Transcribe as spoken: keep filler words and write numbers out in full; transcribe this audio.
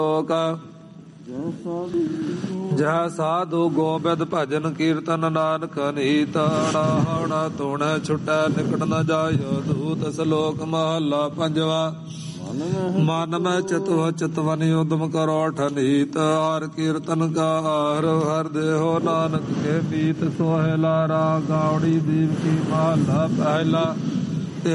ਜਹ ਸਾਧੂ ਗੋਬਿੰਦ ਭਜਨ ਕੀਰਤਨ ਨਾਨਕ ਨੀਤ ਹੜਾ ਧੁਣ ਛੁਟੈ ਨਿਕਟ ਨ ਜਾਇਓ ਦੂਤ ਸਲੋਕ ਮਹਲਾ ਪੰਜਵਾ। ਮਨ ਮੈਂ ਚਿਤਵ ਚਿਤਵਨ ਉਦਮ ਕਰੋ ਠਨੀਤ ਹਰ ਕੀਰਤਨ ਕਾ ਹਰ ਹਰ ਦੇਹੋ ਨਾਨਕ ਕੇ ਮੀਤ ਸੋਹਿਲਾ ਰਾ ਗਾਉੜੀ ਦੀਪ ਕੀ ਮਹਲਾ ਪਹਿਲਾ।